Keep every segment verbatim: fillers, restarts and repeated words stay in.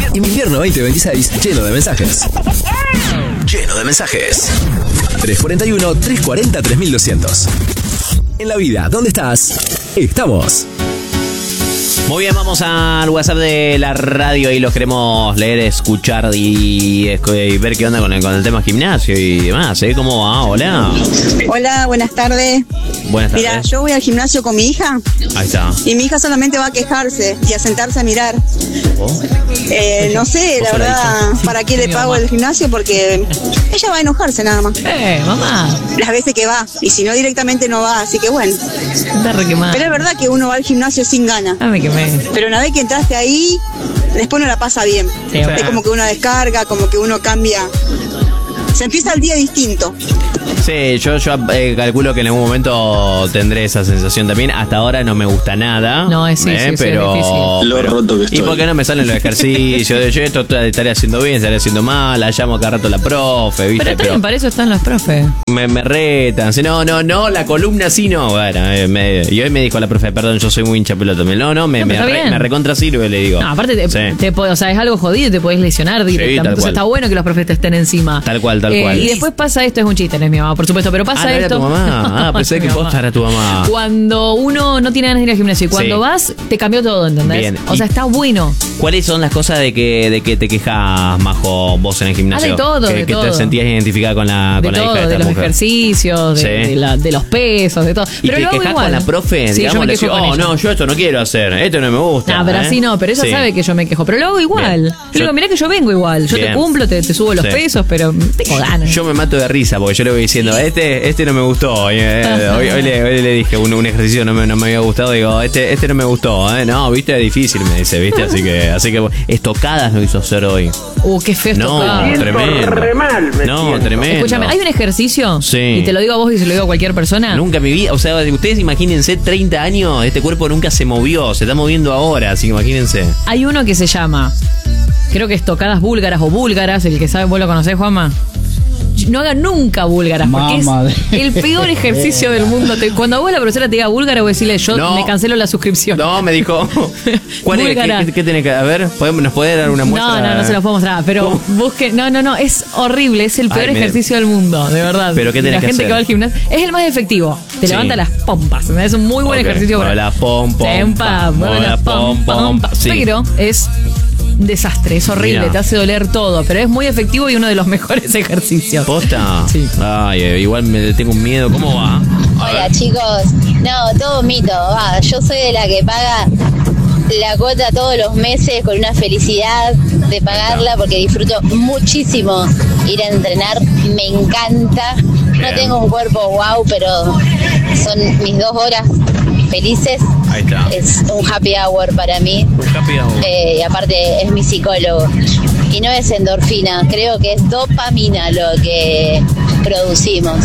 Invierno veinte veintiséis, lleno de mensajes. Lleno de mensajes. tres cuarenta y uno, tres cuarenta, tres mil doscientos. En la vida, ¿dónde estás? Estamos. Muy bien, vamos al WhatsApp de la radio y los queremos leer, escuchar y, y ver qué onda con el, con el tema gimnasio y demás, ¿eh? ¿Cómo va? Hola. Hola, buenas tardes. Buenas tardes. Mira, yo voy al gimnasio con mi hija. Ahí está. Y mi hija solamente va a quejarse y a sentarse a mirar. ¿Oh? Eh, no sé, la verdad, para qué le pago el gimnasio, porque ella va a enojarse nada más. Eh, mamá. Las veces que va, y si no directamente no va, así que bueno. Está re quemada. Pero es verdad que uno va al gimnasio sin ganas. Ah, me quemé. Pero una vez que entraste ahí, después no la pasa bien. Sí, es como que uno descarga, como que uno cambia. Se empieza el día distinto. Sí, yo, yo eh, calculo que en algún momento tendré esa sensación también. Hasta ahora no me gusta nada. No, es sí, eh, sí, pero, sí, es difícil. Lo pero, roto que estoy. ¿Y por qué no me salen los ejercicios? Yo esto estaré haciendo bien, estaré haciendo mal. La llamo cada rato a la profe, ¿viste? Pero también para eso están los profes. Me, me retan. Si no, no, no, la columna sí no. Bueno, eh, me, y hoy me dijo la profe, perdón, yo soy muy hincha pelota. No, no, me, No, me, pero está re, bien. me recontra sirve, le digo. No, aparte, te, Sí. te puede- o sea, es algo jodido y te podés lesionar directamente. tal Entonces cual. está bueno que los profes te estén encima. Tal cual, tal Eh, cual. Y después pasa esto, es un chiste, no es mi mamá, por supuesto, pero pasa Ah, ¿no era esto. tu mamá? Ah, pensé Mi que mamá. posta era tu mamá. Cuando uno no tiene ganas de ir al gimnasio y cuando Sí. vas, te cambió todo, ¿entendés? Bien. O sea, Y- está bueno. ¿Cuáles son las cosas de que, de que te quejas, Majo, vos en el gimnasio? Ah, de todo, que, de que te todo. sentías identificada con la, De con la todo, hija de de esta los mujer. ejercicios, de, Sí. de la- de los pesos, de todo. Y Pero te lo hago quejas igual. con la profe, Sí, digamos, yo me le quejo decís, con oh, ella. no, yo esto no quiero hacer, esto no me gusta. No, pero ¿eh? así no, pero ella Sí. sabe que yo me quejo. Pero lo hago igual. Bien. Yo Yo- digo, mirá que yo vengo igual. Yo Bien. te cumplo, te, te subo los Sí. pesos, pero tengo ganas. Yo me mato de risa porque yo le voy diciendo, este este no me gustó. Hoy, eh, hoy, hoy le, hoy le dije un, un ejercicio no me, no me había gustado. Digo, este este no me gustó. ¿eh? No, viste, es difícil, me dice, viste. Así que así que estocadas no hizo hacer hoy. Uh, qué feo No, tocar. tremendo. No, tremendo. Escúchame, hay un ejercicio. Sí. Y te lo digo a vos y se lo digo a cualquier persona. Nunca en mi vida, o sea, ustedes imagínense treinta años, este cuerpo nunca se movió, se está moviendo ahora, así que imagínense. Hay uno que se llama, creo que es tocadas búlgaras o búlgaras, el que sabe, vos lo conocés, Juanma. No hagan nunca búlgaras, porque Mamá es de- el peor ejercicio del mundo. Te- cuando vos la profesora te diga búlgara, vos decirle, yo No. me cancelo la suscripción. No, me dijo, ¿cuál es? Búlgara. ¿Qué, qué, qué tiene que, a ver, ¿podemos- ¿nos puede dar una muestra? No, no, no se los puedo mostrar, pero ¿Cómo? busque, no, no, no, es horrible, es el peor Ay, me- ejercicio del mundo, de verdad. ¿Pero qué tenés La que gente hacer? que va al gimnasio es el más efectivo, te Sí. levanta las pompas, es un muy buen Ok, ejercicio mueve para la pom, pom, Tempa, pam, mueve mueve la la pom, pom, pom, pom, sí. pero es un desastre, es horrible, Mirá. te hace doler todo, pero es muy efectivo y uno de los mejores ejercicios. ¿Posta? Sí. Ay, eh, igual me tengo un miedo, ¿cómo va? Hola chicos, no, todo mito, va, yo soy de la que paga la cuota todos los meses con una felicidad de pagarla porque disfruto muchísimo ir a entrenar, me encanta, no Bien. tengo un cuerpo wow, pero son mis dos horas felices, Ahí está. es un happy hour para mí. Un happy hour. Eh, y aparte es mi psicólogo. Y no es endorfina, creo que es dopamina lo que producimos.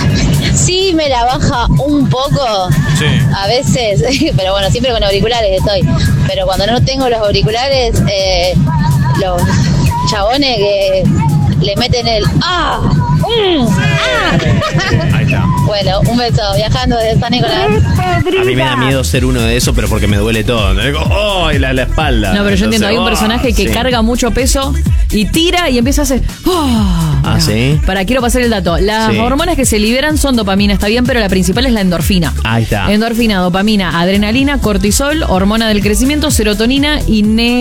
Sí me la baja un poco, Sí. a veces, pero bueno, siempre con auriculares estoy. Pero cuando no tengo los auriculares, eh, los chabones que le meten el ¡ah! ¡Mm! ¡ah! Ahí está. Bueno, un beso, viajando desde San Nicolás. A mí me da miedo ser uno de esos, pero porque me duele todo. ¿no? Digo, ¡oh! Y la, la espalda. No, pero yo Entonces, entiendo, hay un ¡oh! personaje que Sí. carga mucho peso y tira y empieza a hacer. ¡Oh! Ah, ¿sí? Para, quiero pasar el dato. Las Sí. hormonas que se liberan son dopamina, está bien, pero la principal es la endorfina. Ahí está. Endorfina, dopamina, adrenalina, cortisol, hormona del crecimiento, serotonina y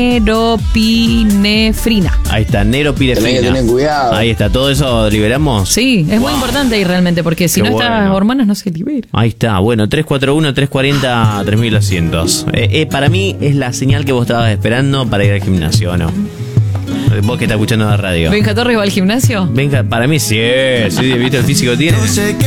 neropinefrina. Ahí está, neuropirefrina. Tenés que tener cuidado. Ahí está, todo eso liberamos. Sí, es muy Wow. importante ahí realmente, porque si Qué no estas bueno. hormonas no se liberan. Ahí está, bueno, tres cuatro uno, tres cuatro cero, tres mil doscientos. Eh, eh, para mí es la señal que vos estabas esperando para ir al gimnasio, ¿o no? Vos que estás escuchando la radio. ¿Benja Torres va al gimnasio? Venga, para mí sí, sí, ¿viste el físico que tiene?